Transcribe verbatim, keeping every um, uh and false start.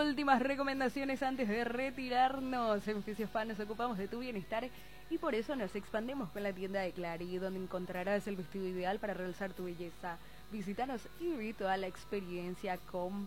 últimas recomendaciones antes de retirarnos. En Fisiospa nos ocupamos de tu bienestar y por eso nos expandemos con la tienda de Clary, donde encontrarás el vestido ideal para realzar tu belleza. Visítanos y viví toda la experiencia con